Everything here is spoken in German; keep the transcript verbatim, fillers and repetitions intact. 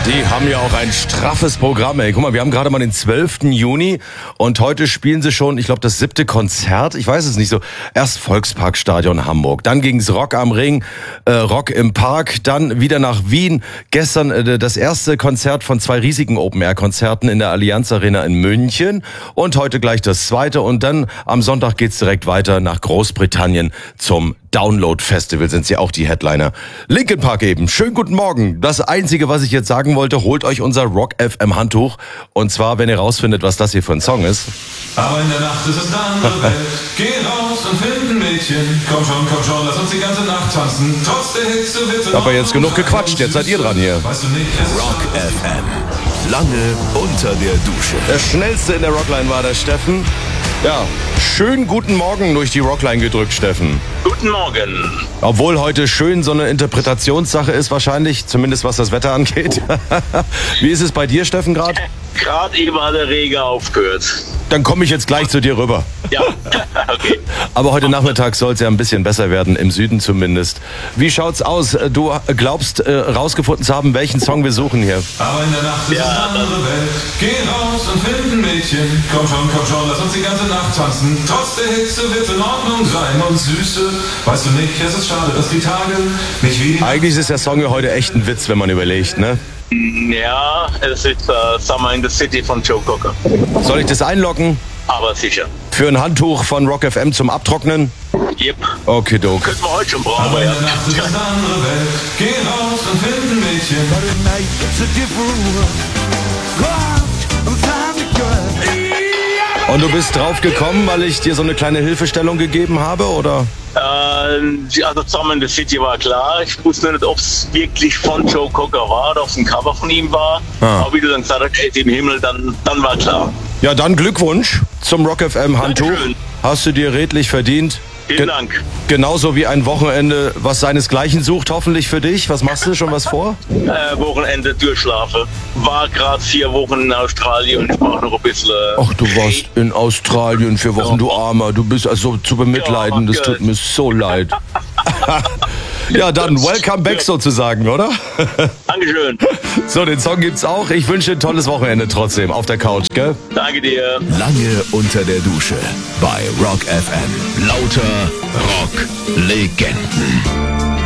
Die haben ja auch ein straffes Programm, ey. Guck mal, wir haben gerade mal den zwölften Juni und heute spielen sie schon, ich glaube, das siebte Konzert. Ich weiß es nicht so. Erst Volksparkstadion Hamburg, dann ging's Rock am Ring, äh, Rock im Park, dann wieder nach Wien. Gestern äh, das erste Konzert von zwei riesigen Open-Air-Konzerten in der Allianz Arena in München und heute gleich das zweite und dann am Sonntag geht's direkt weiter nach Großbritannien zum Download Festival, sind sie auch die Headliner. Linkin Park eben. Schönen guten Morgen. Das Einzige, was ich jetzt sagen wollte, holt euch unser Rock F M Handtuch. Und zwar, wenn ihr rausfindet, was das hier für ein Song ist. Aber in der Nacht ist es eine andere Welt. Geh raus und find ein Mädchen. Komm schon, komm schon, lass uns die ganze Nacht tanzen. Trotz der Hitze wird es Aber jetzt genug gequatscht, jetzt seid ihr dran hier. Weißt du nicht, es ist Rock F M. Lange unter der Dusche. Der schnellste in der Rockline war der Steffen. Ja, schönen guten Morgen durch die Rockline gedrückt, Steffen. Guten Morgen. Obwohl heute schön so eine Interpretationssache ist wahrscheinlich, zumindest was das Wetter angeht. Wie ist es bei dir, Steffen, gerade? Gerade eben hat der Regen aufgehört. Dann komme ich jetzt gleich zu dir rüber. Ja, okay. Aber heute Nachmittag soll es ja ein bisschen besser werden, im Süden zumindest. Wie schaut's aus? Du glaubst, äh, rausgefunden zu haben, welchen Song wir suchen hier? Aber in der Nacht ist es Ja, eine andere Welt. Geh raus und find ein Mädchen. Komm schon, komm schon, lass uns die ganze Nacht tanzen. Trotz der Hitze wird's in Ordnung sein. Und Süße, weißt du nicht, es ist schade, dass die Tage nicht wie die... Eigentlich ist der Song ja heute echt ein Witz, wenn man überlegt, ne? Ja, es ist uh, Summer in the City von Joe Cocker. Soll ich das einloggen? Aber sicher. Für ein Handtuch von Rock F M zum Abtrocknen? Yep. Okay, doke. Könnten wir heute schon brauchen. Aber Aber in ja. der Nacht ist es eine andere Welt. Geh raus und find ein Mädchen. Und du bist drauf gekommen, weil ich dir so eine kleine Hilfestellung gegeben habe, oder? Äh, also Summer in the City war klar. Ich wusste nicht, ob es wirklich von Joe Cocker war oder ob es ein Cover von ihm war. Ah. Aber wie du dann gesagt hast, ey, im Himmel, dann, dann war klar. Ja, dann Glückwunsch zum Rock F M Handtuch. Dankeschön. Hast du dir redlich verdient. Vielen Ge- Dank. Genauso wie ein Wochenende, was seinesgleichen sucht, hoffentlich für dich. Was machst du? Schon was vor? Äh, Wochenende durchschlafen. War gerade vier Wochen in Australien und ich brauche noch ein bisschen... Äh, Ach, du warst in Australien vier Wochen, du Armer. Du bist also zu bemitleiden. Das tut mir so leid. Ja, dann welcome back sozusagen, oder? Dankeschön. So, den Song gibt's auch. Ich wünsche ein tolles Wochenende trotzdem auf der Couch, gell? Danke dir. Lange unter der Dusche. Bei Rock F M. Lauter Rock-Legenden.